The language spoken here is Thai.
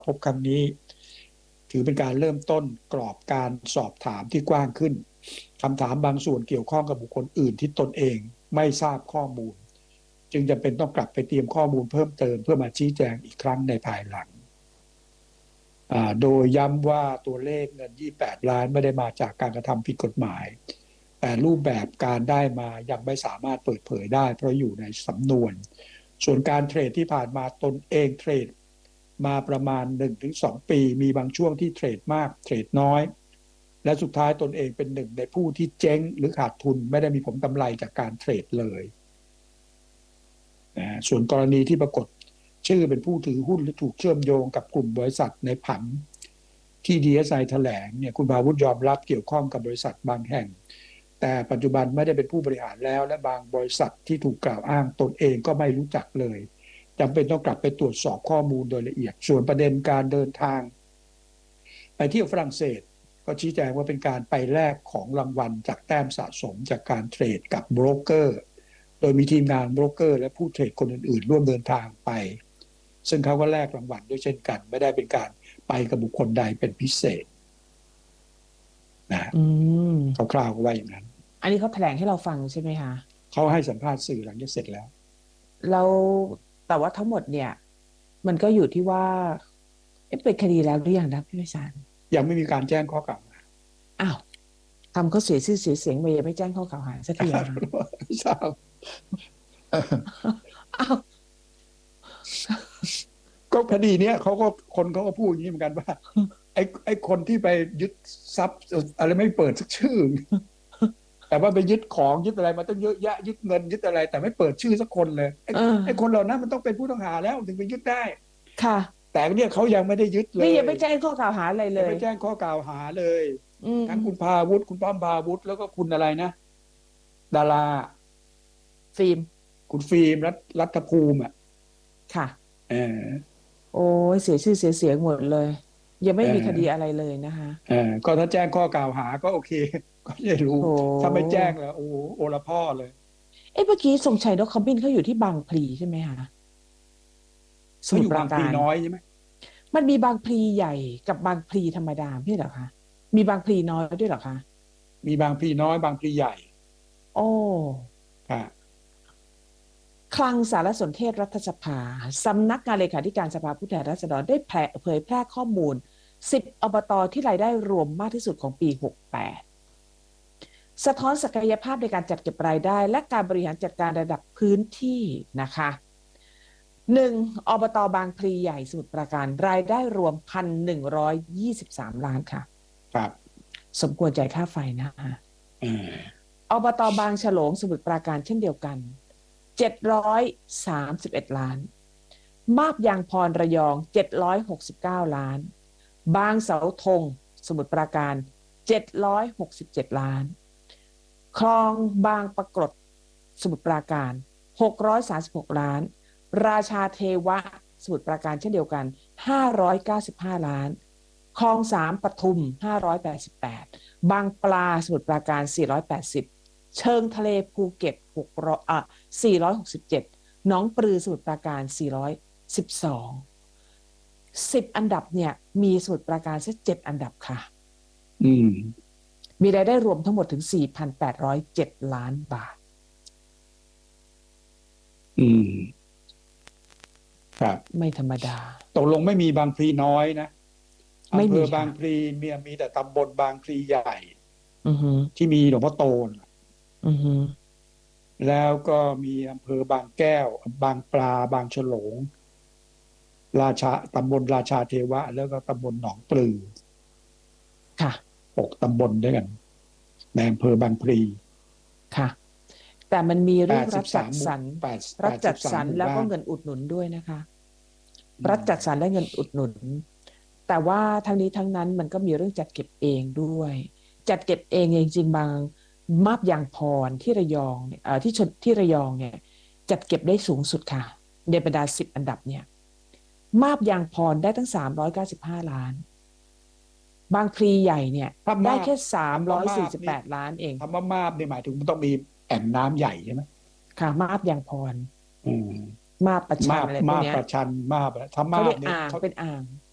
พบครั้งนี้ถือเป็นการเริ่มต้นกรอบการสอบถามที่กว้างขึ้นคำถามบางส่วนเกี่ยวข้องกับบุคคลอื่นที่ตนเองไม่ทราบข้อมูลจึงจำเป็นต้องกลับไปเตรียมข้อมูลเพิ่มเติมเพื่อมาชี้แจงอีกครั้งในภายหลังโดยย้ำว่าตัวเลขเงิน28ล้านไม่ได้มาจากการกระทำผิดกฎหมายแต่รูปแบบการได้มายังไม่สามารถเปิดเผยได้เพราะอยู่ในสำนวนส่วนการเทรดที่ผ่านมาตนเองเทรดมาประมาณ 1-2 ปีมีบางช่วงที่เทรดมากเทรดน้อยและสุดท้ายตนเองเป็นหนึ่งในผู้ที่เจ๊งหรือขาดทุนไม่ได้มีผลกำไรจากการเทรดเลยส่วนกรณีที่ปรากฏชื่อเป็นผู้ถือหุ้นหรือถูกเชื่อมโยงกับกลุ่มบริษัทในผังที่ DSI แถลงเนี่ยคุณภาวุฒิยอมรับเกี่ยวข้องกับบริษัทบางแห่งแต่ปัจจุบันไม่ได้เป็นผู้บริหารแล้วและบางบริษัทที่ถูกกล่าวอ้างตนเองก็ไม่รู้จักเลยจำเป็นต้องกลับไปตรวจสอบข้อมูลโดยละเอียดส่วนประเด็นการเดินทางไปเที่ยวฝรั่งเศสก็ชี้แจงว่าเป็นการไปแลกของรางวัลจากแต้มสะสมจากการเทรดกับโบรกเกอร์โดยมีทีมงานโบรกเกอร์และผู้เทรดคนอื่นๆร่วมเดินทางไปซึ่งเขาก็แลกรางวัลด้วยเช่นกันไม่ได้เป็นการไปกับบุคคลใดเป็นพิเศษนะคร่าวๆก็ว่าอย่างนั้นอันนี้เขาแถลงให้เราฟังใช่ไหมคะเขาให้สัมภาษณ์สื่อหลังจากเสร็จแล้วแล้วแต่ว่าทั้งหมดเนี่ยมันก็อยู่ที่ว่าเป็นคดีแล้วหรือยังนะพี่วิสารยังไม่มีการแจ้งข้อกล่าวหาอ้าวทำเขาเสียชื่อเสียเสียงไปยังไม่แจ้งข้อกล่าวหาสักทีนะไม่ทราบอ้าวก็คดีเนี้ยเขาก็พูดอย่างนี้เหมือนกันว่าไอ้คนที่ไปยึดทรัพย์อะไรไม่เปิดสักชื่อแต่ว่าไปยึดของยึดอะไรมาตั้งเยอะแยะยึดเงินยึดอะไรแต่ไม่เปิดชื่อสักคนเลยไอ้คนเหล่านั้นมันต้องเป็นผู้ต้องหาแล้วถึงไปยึดได้ค่ะแต่เนี่ยเขายังไม่ได้ยึดเลยนี่ยังไม่แจ้งข้อกล่าวหาอะไรเลยยังไม่แจ้งข้อกล่าวหาเลยทั้งคุณพาวุฒิคุณป้อมพาวุฒิแล้วก็คุณอะไรนะดาราฟิล์มคุณฟิล์มรัฐภูมิค่ะโอ้ยเสียชื่อเสียเสียงหมดเลยยังไม่มีคดีอะไรเลยนะคะก็ถ้าแจ้งข้อกล่าวหาก็โอเคก็จะรู้ถ้าไม่แจ้งแล้วโอละพ่อเลยเมื่อกี้ทรงชัยนกขมิ้นเขาอยู่ที่บางพลีใช่ไหมคะเขาอยู่บางพลีน้อยใช่ไหมมันมีบางพลีใหญ่กับบางพลีธรรมดาไม่เหรอคะมีบางพลีน้อยด้วยเหรอคะมีบางพลีน้อยบางพลีใหญ่โอ้ค่ะคลังสารสนเทศรัฐสภาสำนักงานเลขาธิการสภาผู้แทนราษฎรได้เผยแพร่ข้อมูล10อบตที่รายได้รวมมากที่สุดของปี68สะท้อนศักยภาพในการจัดเก็บรายได้และการบริหารจัดการระดับพื้นที่นะคะ1อบตบางพลีใหญ่สมุทรปราการรายได้รวม 1,123 ล้านค่ะครับสมควรจ่ายค่าไฟนะคะอบตบางฉลงสมุทรปราการเช่นเดียวกัน731ล้านมาบยางพรระยอง769ล้านบางเสาธงสมุทรปราการ767ล้านคลองบางปรากฏสมุทรปราการ636ล้านราชาเทวะสมุทรปราการเช่นเดียวกัน595ล้านคลอง3ปทุม588บางปลาสมุทรปราการ480เชิงทะเลภูเก็ต467หนองปลือสมุทรปราการ412 10อันดับเนี่ยมีสมุทรปราการแค่7อันดับค่ะมีรายได้รวมทั้งหมดถึง 4,807 ล้านบาทครับไม่ธรรมดาตกลงไม่มีบางพลีน้อยนะอำเภอบางพลีมีแต่ตำบลบางพลีใหญ่ที่มีหลวงพ่อโตนแล้วก็มีอำเภอบางแก้วบางปลาบางฉลงตำบลราชาเทวะแล้วก็ตำบลหนองปลือค่ะ 6ตำบลด้วยกันในอำเภอบางพลีค่ะแต่มันมีเรื่องรัฐจัดสรรแล้วก็เงินอุดหนุนด้วยนะคะรัฐจัดสรรและเงินอุดหนุนแต่ว่าทั้งนี้ทั้งนั้นมันก็มีเรื่องจัดเก็บเองด้วยจัดเก็บเองจริงๆบางมาบยางพรที่ระยองที่ระยองเนี่ยจัดเก็บได้สูงสุดค่ะในบรรดา10อันดับเนี่ยมาบยางพรได้ตั้ง395ล้านบางพลีใหญ่เนี่ยได้แค่348ล้านเองคำว่ามาบเนี่ยหมายถึงมันต้องมีแอ่งน้ำใหญ่ใช่ไหมค่ะมาบยางพรมาบประชันอะไรพวกนี้มาบประชันมาบทำมาบเนี่ยเป็นอ่าง